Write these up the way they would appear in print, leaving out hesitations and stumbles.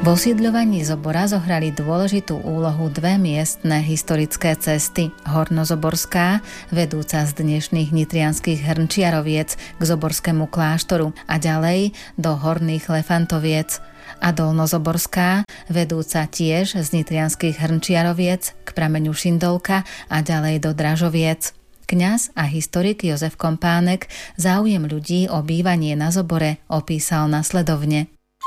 V osídľovaní Zobora zohrali dôležitú úlohu dve miestne historické cesty. Hornozoborská, vedúca z dnešných nitrianskych Hrnčiaroviec k Zoborskému kláštoru a ďalej do Horných Lefantoviec. A Dolnozoborská, vedúca tiež z nitrianskych Hrnčiaroviec k prameňu Šindolka a ďalej do Dražoviec. Kňaz a historik Jozef Kompánek záujem ľudí o bývanie na Zobore opísal nasledovne.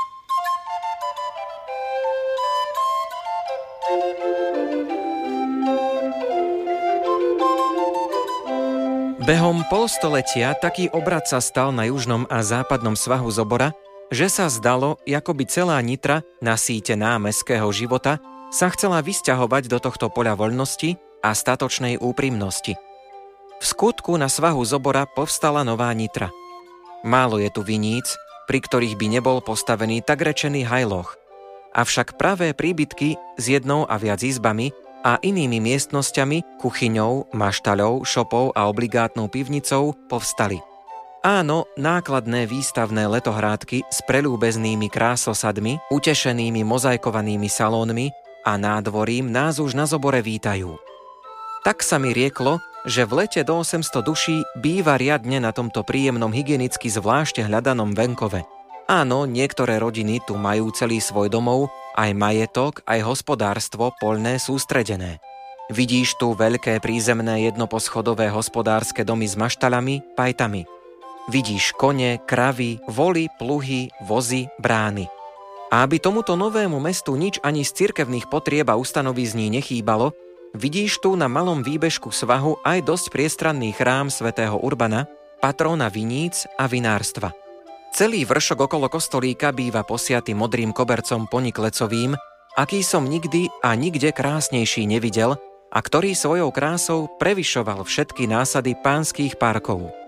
Behom polstoletia taký obrad sa stal na južnom a západnom svahu Zobora, že sa zdalo, ako by celá Nitra, nasýtená mestského života, sa chcela vysťahovať do tohto poľa voľnosti a statočnej úprimnosti. V skutku na svahu Zobora povstala nová Nitra. Málo je tu viníc, pri ktorých by nebol postavený tak rečený hajloch. Avšak pravé príbytky s jednou a viac izbami a inými miestnosťami, kuchyňou, maštaľou, šopou a obligátnou pivnicou povstali. Áno, nákladné výstavné letohrádky s preľúbeznými krásosadmi, utešenými mozaikovanými salónmi a nádvorím nás už na Zobore vítajú. Tak sa mi rieklo, že v lete do 800 duší býva riadne na tomto príjemnom hygienicky zvlášte hľadanom venkove. Áno, niektoré rodiny tu majú celý svoj domov, aj majetok, aj hospodárstvo poľné sústredené. Vidíš tu veľké prízemné jednoposchodové hospodárske domy s maštaľami, pajtami. Vidíš kone, kravy, voly, pluhy, vozy, brány. A aby tomuto novému mestu nič ani z cirkevných potrieb a ustanovizní nechýbalo, vidíš tu na malom výbežku svahu aj dosť priestranný chrám svätého Urbana, patróna viníc a vinárstva. Celý vršok okolo kostolíka býva posiaty modrým kobercom poniklecovým, aký som nikdy a nikde krásnejší nevidel a ktorý svojou krásou prevyšoval všetky násady pánskych parkov.